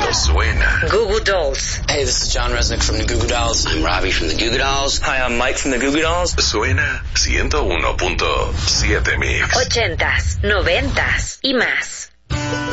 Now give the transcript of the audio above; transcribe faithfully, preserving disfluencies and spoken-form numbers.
suena. Goo Goo Dolls. Hey, this is John Resnick from the Goo Goo Dolls. I'm Robbie from the Goo Goo Dolls. Hi, I'm Mike from the Goo Goo Dolls. Suena ciento uno punto siete Mix. Ochentas, noventas y más.